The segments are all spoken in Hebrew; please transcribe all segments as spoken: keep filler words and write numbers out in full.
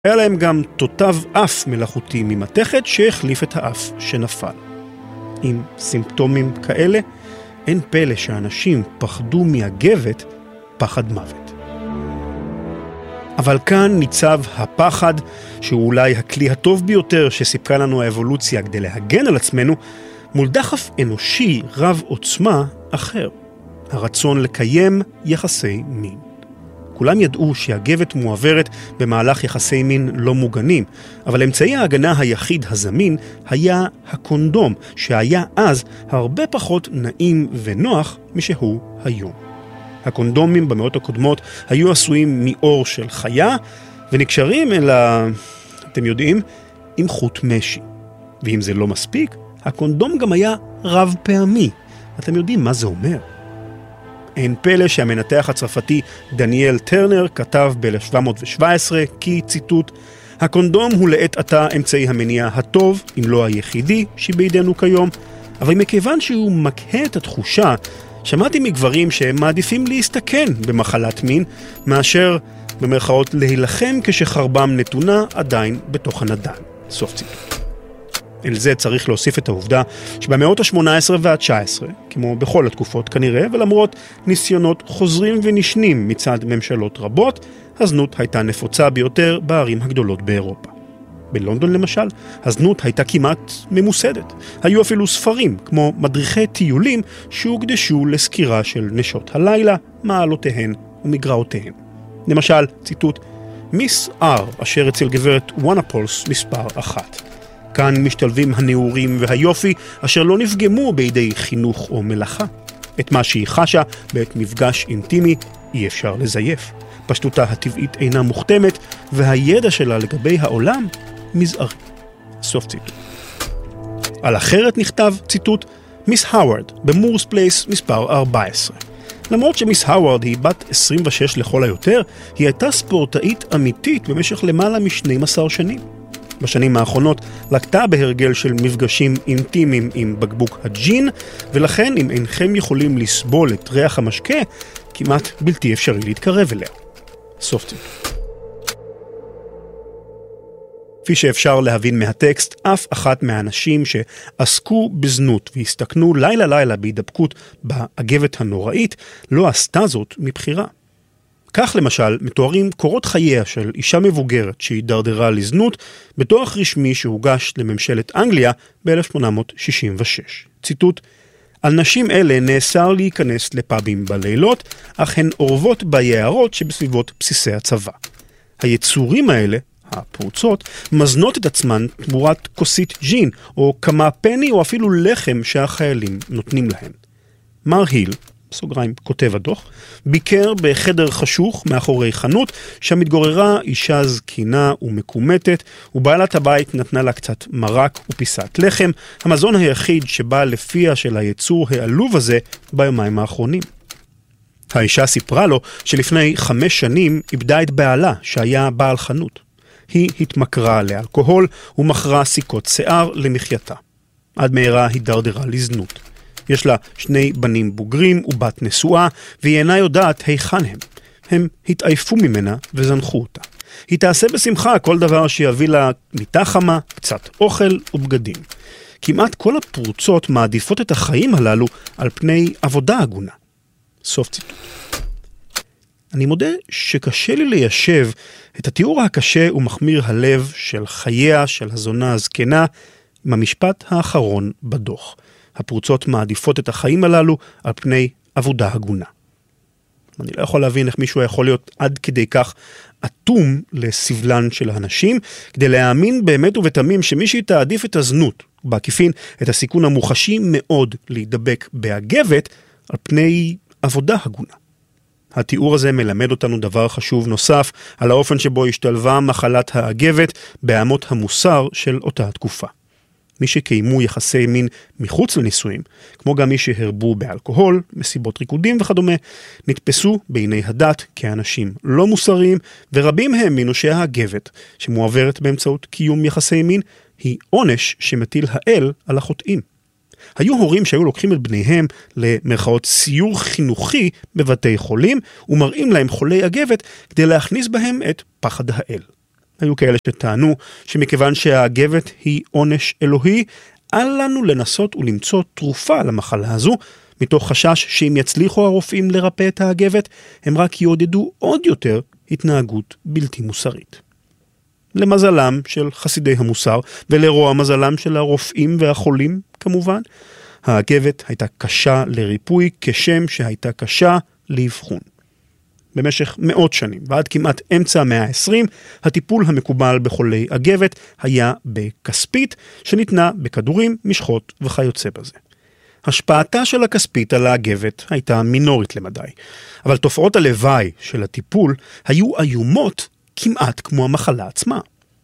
היה להם גם תותב אף מלאכותי ממתכת שהחליף את האף שנפל. עם סימפטומים כאלה, אין פלא שאנשים פחדו מהגבת פחד מוות. אבל כאן ניצב הפחד, שהוא אולי הכלי הטוב ביותר שסיפקה לנו האבולוציה כדי להגן על עצמנו, מול דחף אנושי רב עוצמה אחר, הרצון לקיים יחסי מין. כולם ידעו שהגבת מועברת במהלך יחסי מין לא מוגנים, אבל אמצעי ההגנה היחיד הזמין היה הקונדום, שהיה אז הרבה פחות נעים ונוח משהוא היום. הקונדומים במאות הקודמות היו עשויים מאור של חיה, ונקשרים אל ה... אתם יודעים, עם חוט משי. ואם זה לא מספיק, הקונדום גם היה רב פעמי. אתם יודעים מה זה אומר? אין פלא שהמנתח הצרפתי דניאל טרנר כתב ב-אלף שבע מאות שבע עשרה כי, ציטוט, הקונדום הוא לעת עתה אמצעי המניעה הטוב, אם לא היחידי, שבידינו כיום, אבל מכיוון שהוא מקהה את התחושה, שמעתי מגברים שהם מעדיפים להסתכן במחלת מין, מאשר במרכאות להילחם כשחרבם נתונה עדיין בתוך הנדן. סוף ציטוט. אל זה צריך להוסיף את העובדה שבמאות ה-שמונה עשרה וה-תשע עשרה, כמו בכל התקופות כנראה, ולמרות ניסיונות חוזרים ונשנים מצד ממשלות רבות, הזנות הייתה נפוצה ביותר בערים הגדולות באירופה. בלונדון למשל, הזנות הייתה כמעט ממוסדת. היו אפילו ספרים, כמו מדריכי טיולים, שהוקדשו לסקירה של נשות הלילה, מעלותיהן ומגרעותיהן. למשל, ציטוט, מיס אר, אשר אצל גברת וואנפולס מספר אחת. כאן משתלבים הנעורים והיופי, אשר לא נפגמו בידי חינוך או מלאכה. את מה שהיא חשה בעת מפגש אינטימי אי אפשר לזייף. פשטותה הטבעית אינה מוכתמת, והידע שלה לגבי העולם מזערי. סוף ציטוט. על אחרת נכתב, ציטוט, מיס האוורד, במורס פלייס מספר ארבע עשרה. למרות שמיס האוורד היא בת עשרים ושש לכל היותר, היא הייתה ספורטאית אמיתית במשך למעלה מ-שתים עשרה שנים. בשנים האחרונות לקטה בהרגל של מפגשים אינטימיים עם בקבוק הג'ין, ולכן אם אינכם יכולים לסבול את ריח המשקה, כמעט בלתי אפשרי להתקרב אליה. סוף ציטוט. כפי שאפשר להבין מהטקסט, אף אחת מהאנשים שעסקו בזנות והסתכנו לילה לילה בהידבקות באגבת הנוראית, לא עשתה זאת מבחירה. כך למשל מתוארים קורות חייה של אישה מבוגרת שהידרדרה לזנות בתואר רשמי שהוגש לממשלת אנגליה ב-אלף שמונה מאות שישים ושש. ציטוט, על נשים אלה נאסר להיכנס לפאבים בלילות, אך הן אורבות ביערות שבסביבות בסיסי הצבא. היצורים האלה, הפרוצות, מזנות את עצמן תמורת כוסית ג'ין, או כמה פני או אפילו לחם שהחיילים נותנים להן. מר היל, סוגריים כותב הדוח, ביקר בחדר חשוך מאחורי חנות, שמתגוררה אישה זקינה ומקומטת, ובעלת הבית נתנה לה קצת מרק ופיסת לחם, המזון היחיד שבא לפיה של היצור העלוב הזה ביומיים האחרונים. האישה סיפרה לו שלפני חמש שנים איבדה את בעלה שהיה בעל חנות. היא התמכרה לאלכוהול ומכרה סיכות שיער למחייתה. עד מהרה הידרדרה לזנות. יש לה שני בנים בוגרים ובת נשואה, והיא אינה יודעת היכן הם. הם התעייפו ממנה וזנחו אותה. היא תעשה בשמחה כל דבר שיביא לה מיטה חמה, קצת אוכל ובגדים. כמעט כל הפרוצות מעדיפות את החיים הללו על פני עבודה הגונה. סוף ציטוט. אני מודה שקשה לי ליישב את התיאור הקשה ומחמיר הלב של חייה של הזונה הזקנה עם המשפט האחרון בדוח. הפרוצות מעדיפות את החיים הללו על פני עבודה הגונה. אני לא יכול להבין איך מישהו יכול להיות עד כדי כך אטום לסבלן של האנשים, כדי להאמין באמת ובתמים שמישהי תעדיף את הזנות, ובעקיפין את הסיכון המוחשי מאוד להידבק באגבת על פני עבודה הגונה. התיאור הזה מלמד אותנו דבר חשוב נוסף על האופן שבו השתלבה מחלת האגבת באמות המוסר של אותה תקופה. מי שקיימו יחסי מין מחוץ לנישואים, כמו גם מי שהרבו באלכוהול, מסיבות ריקודים וכדומה, נתפסו בעיני הדת כאנשים לא מוסריים, ורבים הם מנושי האגבת, שמועברת באמצעות קיום יחסי מין, היא עונש שמטיל האל על החוטאים. היו הורים שהיו לוקחים את בניהם למרכאות סיור חינוכי בבתי חולים, ומראים להם חולי אגבת כדי להכניס בהם את פחד האל. היו כאלה שטענו שמכיוון שהאגבת היא עונש אלוהי, אל לנו לנסות ולמצוא תרופה למחלה הזו, מתוך חשש שאם יצליחו הרופאים לרפא את האגבת, הם רק יעודדו עוד יותר התנהגות בלתי מוסרית. למזלם של חסידי המוסר, ולרוע מזלם של הרופאים והחולים כמובן, האגבת הייתה קשה לריפוי כשם שהייתה קשה לאבחון. במשך מאות שנים, ועד כמעט אמצע המאה ה-עשרים, הטיפול המקובל בחולי אגבת היה בכספית, שניתנה בכדורים, משחות וכיוצא בזה. השפעתה של הכספית על האגבת הייתה מינורית למדי, אבל תופעות הלוואי של הטיפול היו איומות כמעט כמו המחלה עצמה.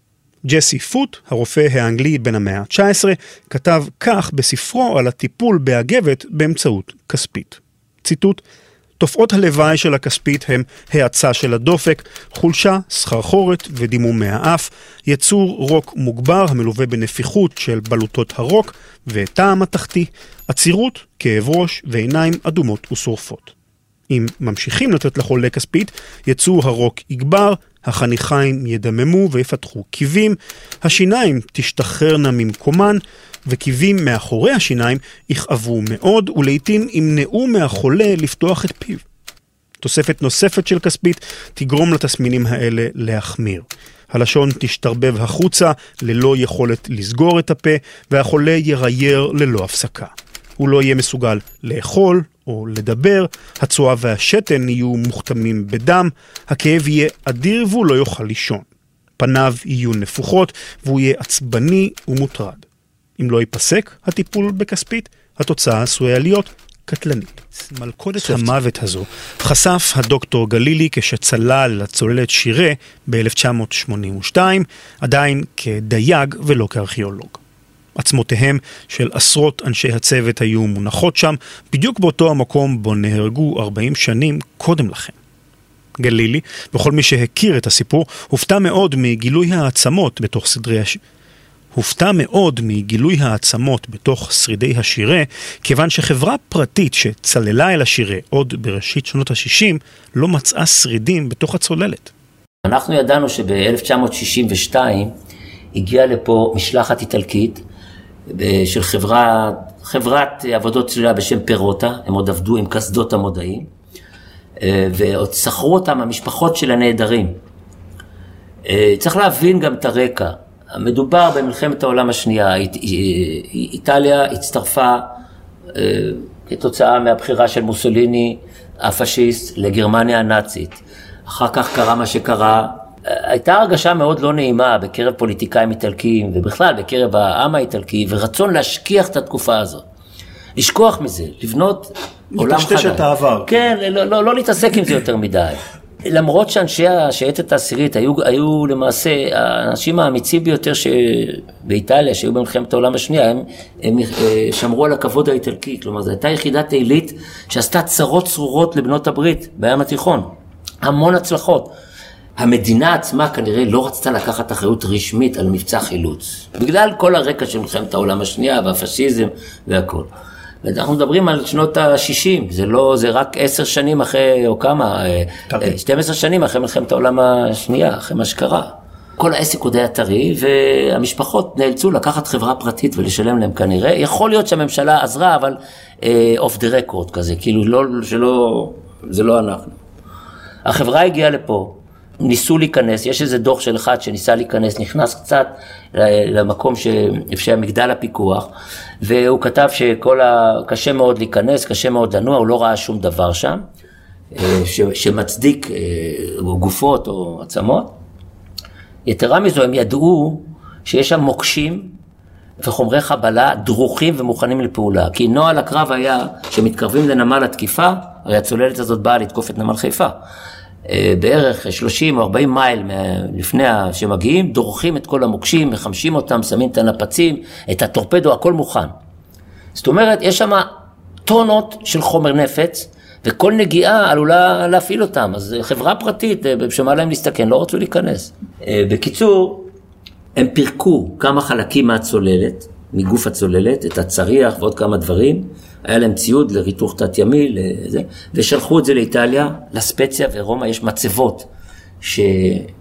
ג'סי פוט, הרופא האנגלי בן המאה ה-תשע עשרה, כתב כך בספרו על הטיפול באגבת באמצעות כספית. ציטוט: תופעות הלוואי של הכספית הם האצה של הדופק, חולשה, סחרחורת ודימומי האף, יצור רוק מוגבר המלווה בנפיחות של בלוטות הרוק וטעם התחתי, עצירות, כאב ראש ועיניים אדומות ושורפות. אם ממשיכים לתת לחולה כספית, יצור הרוק יגבר, החניכיים ידממו ויפתחו קיבים, השיניים תשתחררנה ממקומן, וקיבים מאחורי השיניים יכאבו מאוד, ולעיתים ימנעו מהחולה לפתוח את פיו. תוספת נוספת של כספית תגרום לתסמינים האלה להחמיר. הלשון תשתרבב החוצה ללא יכולת לסגור את הפה, והחולה ירייר ללא הפסקה. הוא לא יהיה מסוגל לאכול או לדבר, הצואה והשתן יהיו מוכתמים בדם, הכאב יהיה אדיר והוא לא יוכל לישון. פניו יהיו נפוחות והוא יהיה עצבני ומוטרד. אם לא ייפסק הטיפול בכספית, התוצאה עשויה להיות קטלנית. מלכודת המוות הזו חשף הדוקטור גלילי כשצלל לצוללת שירה ב-אלף תשע מאות שמונים ושתיים, עדיין כדייג ולא כארכיאולוג. עצמותיהם של עשרות אנשי הצוות היו מונחות שם, בדיוק באותו המקום בו נהרגו ארבעים שנים קודם לכן. גלילי, וכל מי שהכיר את הסיפור, הופתע מאוד מגילוי העצמות בתוך סדרי הש... הופתע מאוד מגילוי העצמות בתוך שרידי השירה, כיוון שחברה פרטית שצללה אל השירה עוד בראשית שנות ה-שישים, לא מצאה שרידים בתוך הצוללת. אנחנו ידענו שב-אלף תשע מאות שישים ושתיים הגיעה לפה משלחת איטלקית של חברה, חברת עבודות צלילה בשם פירוטה, הם עוד עבדו עם קסדות המודעים, ועוד שכרו אותם המשפחות של הנעדרים. צריך להבין גם את הרקע. מדובר במלחמת העולם השנייה, איטליה הצטרפה כתוצאה מהבחירה של מוסוליני הפשיסט לגרמניה הנאצית. אחר כך קרה מה שקרה, הייתה הרגשה מאוד לא נעימה בקרב פוליטיקאים איטלקיים ובכלל בקרב העם האיטלקי, ורצון להשכיח את התקופה הזאת. לשכוח מזה, לבנות עולם חדש. לטשטש את העבר. כן, לא, לא, לא להתעסק עם זה יותר מדי. למרות שאנשי השייטת העשירית היו, היו למעשה האנשים האמיצים ביותר שבאיטליה, שהיו במלחמת העולם השנייה, הם, הם שמרו על הכבוד האיטלקי. כלומר, זו הייתה יחידת עילית שעשתה צרות צרורות לבנות הברית בים התיכון. המון הצלחות. המדינה עצמה כנראה לא רצתה לקחת אחריות רשמית על מבצע חילוץ. בגלל כל הרקע של מלחמת העולם השנייה והפשיזם והכל. ואנחנו מדברים על שנות ה-שישים, זה לא, זה רק עשר שנים אחרי, או כמה, שתים עשרה שנים אחרי מלחמת העולם השנייה, אחרי מה שקרה. כל העסק הוא די אתרי, והמשפחות נאלצו לקחת חברה פרטית ולשלם להם כנראה. יכול להיות שהממשלה עזרה, אבל אוף דה רקורד כזה, כאילו לא, שלא, זה לא אנחנו. החברה הגיעה לפה, ניסו להיכנס, יש איזה דוח של אחד שניסה להיכנס, נכנס קצת למקום שאפשר מגדל הפיקוח, והוא כתב שכל ה... קשה מאוד להיכנס, קשה מאוד לנוע, הוא לא ראה שום דבר שם, ש... שמצדיק גופות או עצמות. יתרה מזו, הם ידעו שיש שם מוקשים וחומרי חבלה דרוכים ומוכנים לפעולה, כי נוהל הקרב היה שמתקרבים לנמל התקיפה, הרי הצוללת הזאת באה לתקוף את נמל חיפה, בערך שלושים או ארבעים מייל לפני שמגיעים, דורכים את כל המוקשים, מחמשים אותם, שמים את הנפצים, את הטורפדו, הכל מוכן. זאת אומרת, יש שם טונות של חומר נפץ, וכל נגיעה עלולה להפעיל אותם. אז חברה פרטית, בשמה להם להסתכן, לא רצו להיכנס. בקיצור, הם פירקו כמה חלקים מהצוללת, מגוף הצוללת, את הצריח ועוד כמה דברים, היה להם ציוד לריתוך תת ימי, לזה, ושלחו את זה לאיטליה, לספציה ורומא, יש מצבות ש...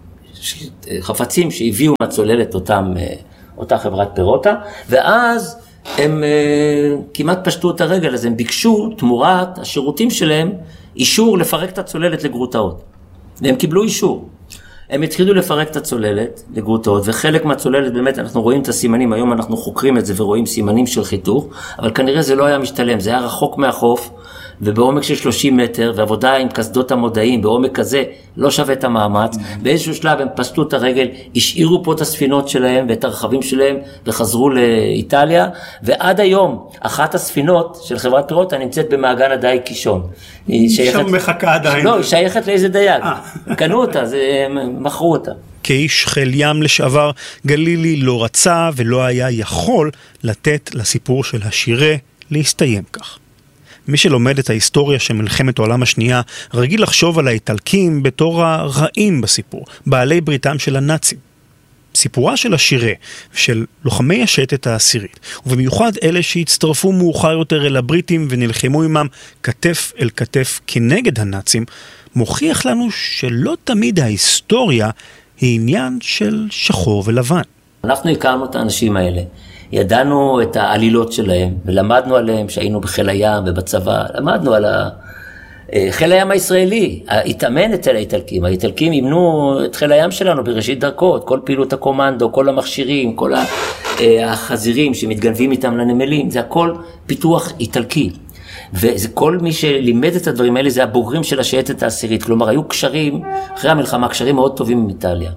חפצים שהביאו מהצוללת אותם, אותה חברת פירוטה, ואז הם כמעט פשטו את הרגל, אז הם ביקשו תמורת השירותים שלהם, אישור לפרק את הצוללת לגרוטאות. והם קיבלו אישור. הם התחילו לפרק את הצוללת לגרוטאות, וחלק מהצוללת, באמת אנחנו רואים את הסימנים, היום אנחנו חוקרים את זה ורואים סימנים של חיתוך, אבל כנראה זה לא היה משתלם, זה היה רחוק מהחוף, ובעומק של שלושים מטר, ועבודה עם קסדות המודעים, בעומק כזה לא שווה את המאמץ, באיזשהו שלב הם פשטו את הרגל, השאירו פה את הספינות שלהם ואת הרכבים שלהם, וחזרו לאיטליה, ועד היום, אחת הספינות של חברת פירוטה נמצאת במעגן הדייג קישון. שם מחכה עדיין. לא, היא שייכת לאיזה דייג. קנו אותה, מכרו אותה. כאיש חיל ים לשעבר, גלילי לא רצה ולא היה יכול לתת לסיפור של השירה להסתיים כך. מי שלומד את ההיסטוריה של מלחמת העולם השנייה, רגיל לחשוב על האיטלקים בתור הרעים בסיפור, בעלי בריתם של הנאצים. סיפורה של השירה, של לוחמי השייטת העשירית, ובמיוחד אלה שהצטרפו מאוחר יותר אל הבריטים ונלחמו עמם כתף אל כתף כנגד הנאצים, מוכיח לנו שלא תמיד ההיסטוריה היא עניין של שחור ולבן. אנחנו הכרנו את האנשים האלה. ידענו את העלילות שלהם, ולמדנו עליהם שהיינו בחיל הים ובצבא, למדנו על חיל הים הישראלי, התאמן את האיטלקים, האיטלקים אימנו את חיל הים שלנו בראשית דרכו, את כל פעילות הקומנדו, כל המכשירים, כל החזירים שמתגנבים איתם לנמלים, זה הכל פיתוח איטלקי. וזה כל מי שלימד את הדברים האלה, זה הבוגרים של השייטת העשירית, כלומר היו קשרים, אחרי המלחמה, קשרים מאוד טובים עם איטליה.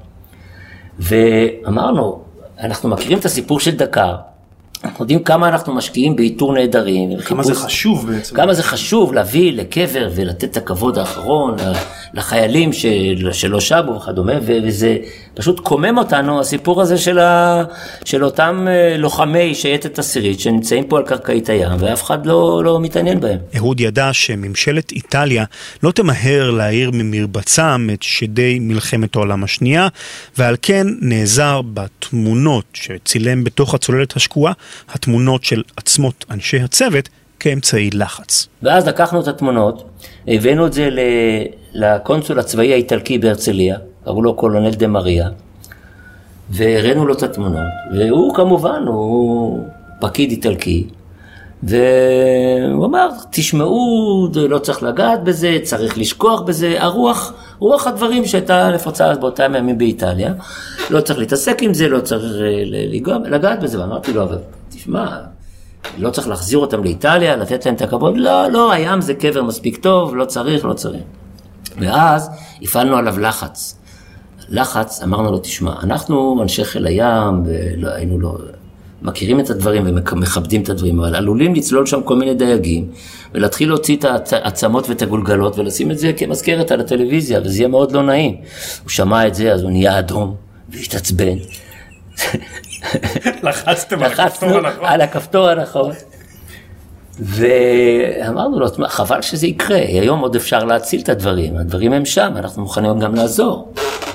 ואמרנו, אנחנו מכירים את הסיפור של דקר, אנחנו יודעים כמה אנחנו משקיעים באיתור נהדרים. כמה זה חשוב בעצם. כמה זה חשוב להביא לקבר ולתת את הכבוד האחרון לחיילים של, שלא שבו וכדומה, וזה פשוט קומם אותנו, הסיפור הזה של, ה, של אותם לוחמי שייטת עשירית שנמצאים פה על קרקעית הים, ואף אחד לא, לא מתעניין בהם. אהוד ידע שממשלת איטליה לא תמהר להעיר ממרבצם את שדי מלחמת העולם השנייה, ועל כן נעזר בתמונות שצילם בתוך הצוללת השקועה, התמונות של עצמות אנשי הצוות כאמצעי לחץ. ואז לקחנו את התמונות, הבאנו את זה לקונסול הצבאי האיטלקי בהרצליה, קראו לו קולונל דה מריה, והראינו לו את התמונות, והוא כמובן, הוא פקיד איטלקי, והוא אמר, תשמעו, לא צריך לגעת בזה, צריך לשכוח בזה, הרוח, רוח הדברים שהייתה לפוצה באותם ימים באיטליה, לא צריך להתעסק עם זה, לא צריך לגעת בזה, ואמרתי לו, אבל תשמע, לא צריך להחזיר אותם לאיטליה, לתת להם את הכבוד, לא, לא, הים זה קבר מספיק טוב, לא צריך, לא צריך. ואז הפעלנו עליו לחץ. לחץ, אמרנו לו, תשמע, אנחנו אנשי חיל הים, והיינו לא, מכירים את הדברים ומכבדים את הדברים, אבל עלולים לצלול שם כל מיני דייגים, ולהתחיל להוציא את העצמות ואת הגולגלות, ולשים את זה כמזכרת על הטלוויזיה, וזה יהיה מאוד לא נעים. הוא שמע את זה, אז הוא נהיה אדום, והשתעצבן. לחצתם על הכפתור הנכון. על הכפתור הנכון. ואמרנו לו, חבל שזה יקרה, היום עוד אפשר להציל את הדברים, הדברים הם שם, אנחנו מוכנים גם לעזור.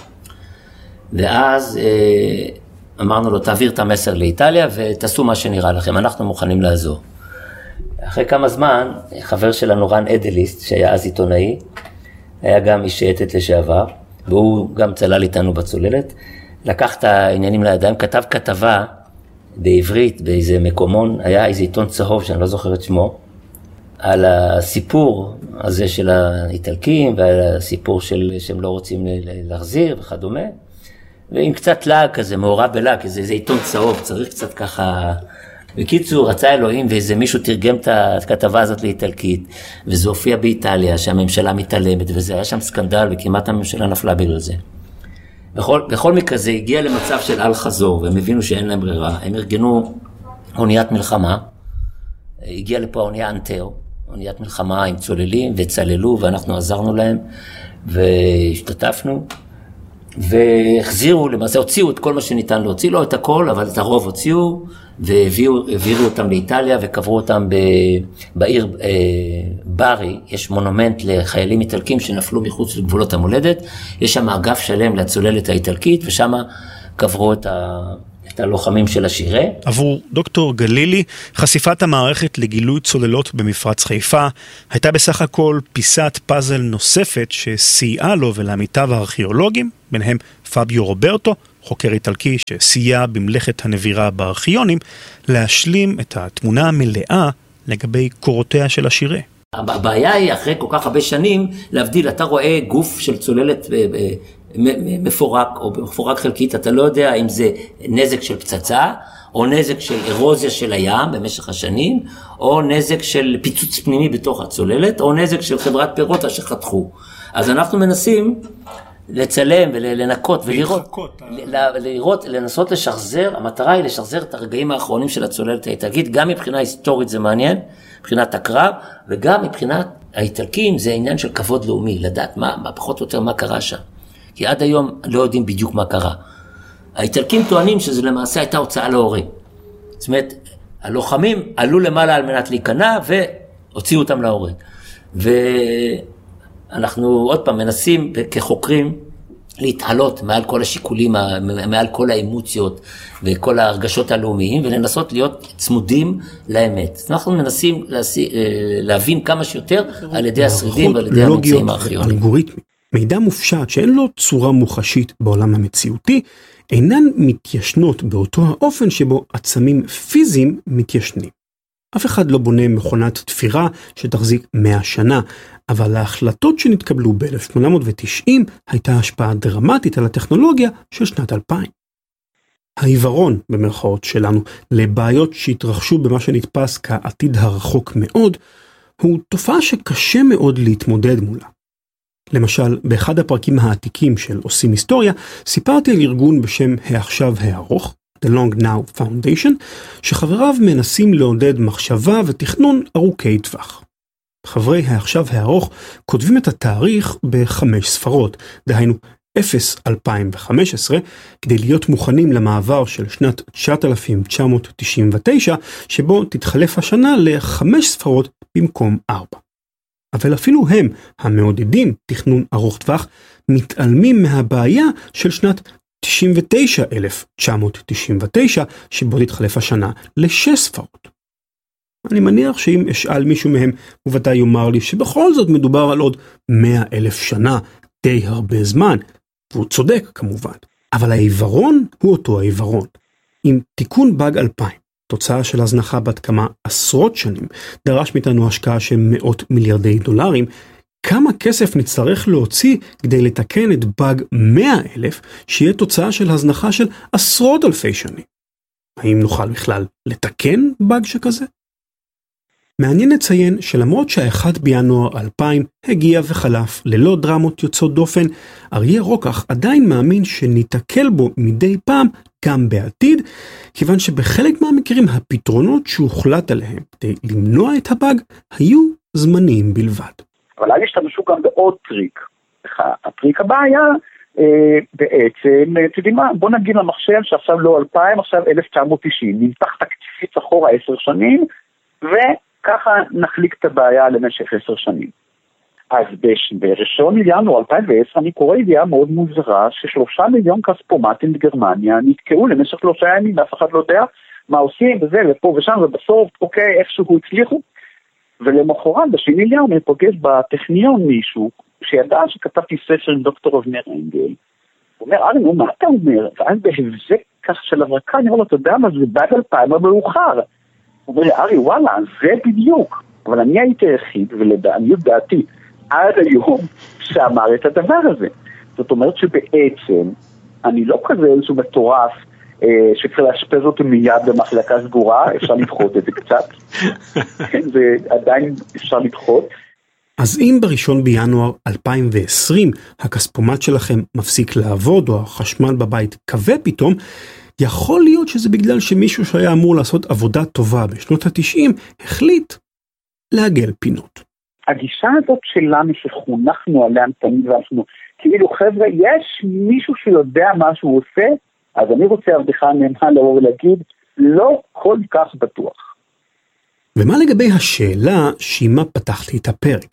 ואז אמרנו לו, תעביר את המסר לאיטליה ותעשו מה שנראה לכם, אנחנו מוכנים לעזור. אחרי כמה זמן, חבר שלנו רן אדליסט, שהיה אז עיתונאי, היה גם איש שייטת לשעבר, והוא גם צלל איתנו בצוללת, לקח את העניינים לידיים, כתב כתבה בעברית, באיזה מקומון, היה איזה עיתון צהוב שאני לא זוכר את שמו, על הסיפור הזה של האיטלקים, ועל הסיפור של, שהם לא רוצים להחזיר וכדומה, ועם קצת לעג כזה, מעורב בלעג, איזה, איזה עיתון צהוב, צריך קצת ככה... בקיצור, רצה אלוהים ואיזה מישהו תרגם את הכתבה הזאת לאיטלקית, וזה הופיע באיטליה, שהממשלה מתעלמת, וזה היה שם סקנדל, וכמעט הממשלה נפלה בגלל זה. בכל, בכל מקרה זה הגיע למצב של על חזור, והם הבינו שאין להם ברירה, הם ארגנו אוניית מלחמה, הגיע לפה האונייה אנטר, אוניית מלחמה עם צוללים, וצללו, ואנחנו עזרנו להם, והשתתפנו, והחזירו, למעשה הוציאו את כל מה שניתן להוציא, לא את הכל, אבל את הרוב הוציאו, והעבירו אותם לאיטליה, וקברו אותם ב, בעיר אה, ברי, יש מונומנט לחיילים איטלקים שנפלו מחוץ לגבולות המולדת, יש שם אגף שלם לצוללת האיטלקית, ושם קברו את, ה, את הלוחמים של השירה. עבור דוקטור גלילי, חשיפת המערכת לגילוי צוללות במפרץ חיפה הייתה בסך הכל פיסת פאזל נוספת שסייעה לו ולעמיתיו הארכיאולוגים, ביניהם פביו רוברטו, חוקר איטלקי שסייע במלאכת הנבירה בארכיונים, להשלים את התמונה המלאה לגבי קורותיה של השירה. הבעיה היא אחרי כל כך הרבה שנים להבדיל, אתה רואה גוף של צוללת מפורק או מפורק חלקית, אתה לא יודע אם זה נזק של פצצה או נזק של אירוזיה של הים במשך השנים, או נזק של פיצוץ פנימי בתוך הצוללת, או נזק של חברת פירוטה שחתכו. אז אנחנו מנסים לצלם ולנקות ולראות, לראות, לנסות לשחזר, המטרה היא לשחזר את הרגעים האחרונים של הצוללת האיטלקית, גם מבחינה היסטורית זה מעניין, מבחינת הקרב, וגם מבחינת האיטלקים זה עניין של כבוד לאומי, לדעת מה, מה פחות או יותר מה קרה שם. כי עד היום לא יודעים בדיוק מה קרה. האיטלקים טוענים שזה למעשה הייתה הוצאה להורג. זאת אומרת, הלוחמים עלו למעלה על מנת להיכנע והוציאו אותם להורג. ואנחנו עוד פעם מנסים כחוקרים להתעלות מעל כל השיקולים, מעל כל האמוציות וכל ההרגשות הלאומיים, ולנסות להיות צמודים לאמת. אנחנו מנסים להבין כמה שיותר על ידי השרידים ועל ידי הממצאים הארכיאולוגיים. מידע מופשט שאין לו צורה מוחשית בעולם המציאותי, אינן מתיישנות באותו האופן שבו עצמים פיזיים מתיישנים. אף אחד לא בונה מכונת תפירה שתחזיק מאה שנה, אבל ההחלטות שנתקבלו ב-אלף שמונה מאות ותשעים הייתה השפעה דרמטית על הטכנולוגיה של שנת אלפיים. העיוורון, במרכאות שלנו, לבעיות שהתרחשו במה שנתפס כעתיד הרחוק מאוד, הוא תופעה שקשה מאוד להתמודד מולה. למשל, באחד הפרקים העתיקים של עושים היסטוריה, סיפרתי על ארגון בשם העכשיו הארוך, The Long Now Foundation, שחבריו מנסים לעודד מחשבה ותכנון ארוכי טווח. חברי העכשיו הארוך כותבים את התאריך בחמש ספרות, דהיינו אפס אלפיים וחמש עשרה, כדי להיות מוכנים למעבר של שנת תשעת אלפים תשע מאות תשעים ותשע, שבו תתחלף השנה לחמש ספרות במקום ארבע. אבל אפילו הם, המעודדים תכנון ארוך טווח, מתעלמים מהבעיה של שנת תשעים ותשע אלף תשע מאות תשעים ותשע, שבו תתחלף השנה לשש ספרות. אני מניח שאם אשאל מישהו מהם, הוא ודאי יאמר לי שבכל זאת מדובר על עוד מאה אלף שנה, די הרבה זמן, והוא צודק כמובן. אבל העיוורון הוא אותו העיוורון. עם תיקון באג אלפיים, תוצאה של הזנחה בת כמה עשרות שנים, דרש מאיתנו השקעה של מאות מיליארדי דולרים, כמה כסף נצטרך להוציא כדי לתקן את באג מאה אלף, שיהיה תוצאה של הזנחה של עשרות אלפי שנים? האם נוכל בכלל לתקן באג שכזה? מעניין לציין שלמרות שהאחד בינואר אלפיים הגיע וחלף ללא דרמות יוצאות דופן, אריה רוקח עדיין מאמין שניתקל בו מדי פעם גם בעתיד, כיוון שבחלק מהמקרים הפתרונות שהוחלט עליהם כדי למנוע את הבאג היו זמניים בלבד. אבל אז השתמשו גם בעוד טריק. הטריק הבא היה אה, בעצם, אתה יודעים מה, בוא נגיד למחשב שעכשיו לא אלפיים, עכשיו אלף תשע מאות תשעים, נמתח תקציבית אחורה עשר שנים, וככה נחליק את הבעיה למשך עשר שנים. אז בראשון לינואר אלפיים ועשר אני קורא ידיעה מאוד מוזרה ששלושה מיליון כספומטים בגרמניה נתקעו למשך שלושה ימים, ואף אחד לא יודע מה עושים וזה ופה ושם, ובסוף אוקיי איכשהו הצליחו. ולמחרת בשני לינואר אני פוגש בטכניון מישהו שידע שכתבתי ספר עם דוקטור אבנר אנגל. הוא אומר, ארי, מה אתה אומר? ואז בהבזק כך של הברקה אני אומר לו, אתה יודע מה, זה באג אלפיים המאוחר. הוא אומר לי, ארי, וואלה, זה בדיוק. אבל אני הייתי היחיד, ולעניות דעתי, עד היום שאמר את הדבר הזה. זאת אומרת שבעצם, אני לא כזה איזשהו מטורף, אה, שצריך להשפז אותו מיד במחלקה סגורה, אפשר לדחות את זה קצת. כן, זה עדיין אפשר לדחות. אז אם בראשון בינואר אלפיים ועשרים הכספומט שלכם מפסיק לעבוד, או החשמל בבית כבה פתאום, יכול להיות שזה בגלל שמישהו שהיה אמור לעשות עבודה טובה בשנות ה-תשעים, החליט לעגל פינות. הגישה הזאת שלנו שחונכנו עליה תמיד ואנחנו, כאילו חבר'ה, יש מישהו שיודע מה שהוא עושה, אז אני רוצה עבדך נאמן לבוא ולהגיד, לא כל כך בטוח. ומה לגבי השאלה שעימה פתחתי את הפרק?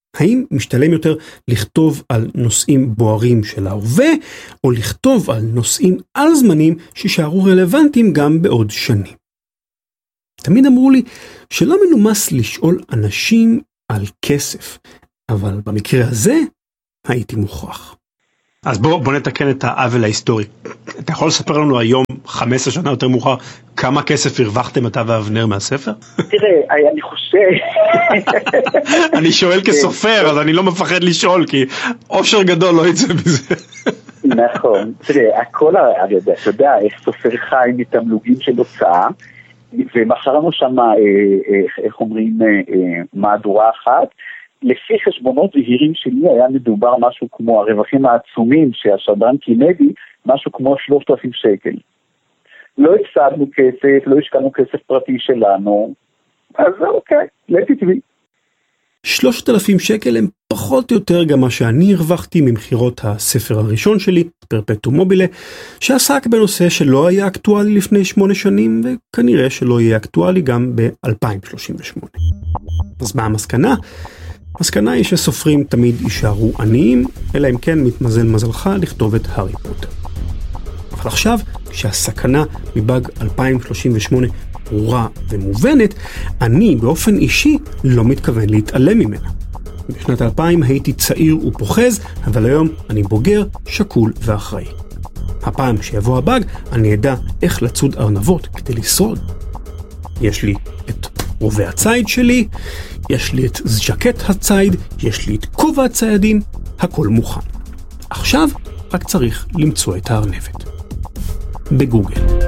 האם משתלם יותר לכתוב על נושאים בוערים של ההווה, או לכתוב על נושאים על זמנים שישארו רלוונטיים גם בעוד שנים? תמיד אמרו לי שלא מנומס לשאול אנשים על כסף, אבל במקרה הזה הייתי מוכרח. אז בוא, בוא נתקן את העוול ההיסטורי. אתה יכול לספר לנו היום, חמש עשרה שנה יותר מאוחר, כמה כסף הרווחתם אתה ואבנר מהספר? תראה, אני חושב... אני שואל כסופר, אז אני לא מפחד לשאול, כי אושר גדול לא יצא בזה. נכון. תראה, הכל, אתה יודע, איך סופר חי מתמלוגים של הוצאה, ומחרנו שם, איך אומרים, מהדורה אחת, לפי חשבונות זהירים שלי היה מדובר משהו כמו הרווחים העצומים שהשדרן קינדי, משהו כמו שלושת אלפים שקל. לא הפסדנו כסף, לא השקענו כסף פרטי שלנו, אז אוקיי, לטי טבי. שלושת אלפים שקל הם פחות או יותר גם מה שאני הרווחתי ממחירות הספר הראשון שלי, פרפטום מובילה, שעסק בנושא שלא היה אקטואלי לפני שמונה שנים, וכנראה שלא יהיה אקטואלי גם ב-אלפיים שלושים ושמונה. אז מה המסקנה? המסקנה היא שסופרים תמיד יישארו עניים, אלא אם כן מתמזל מזלך לכתוב את הארי פוטר. אבל עכשיו, כשהסכנה מבאג אלפיים שלושים ושמונה ברורה ומובנת, אני באופן אישי לא מתכוון להתעלם ממנה. בשנת אלפיים הייתי צעיר ופוחז, אבל היום אני בוגר, שקול ואחראי. הפעם שיבוא הבאג, אני אדע איך לצוד ארנבות כדי לשרוד. יש לי את רובה הצייד שלי, יש לי את ז'קט הצייד, יש לי את כובע הציידים, הכל מוכן. עכשיו רק צריך למצוא את הארנבת. בגוגל.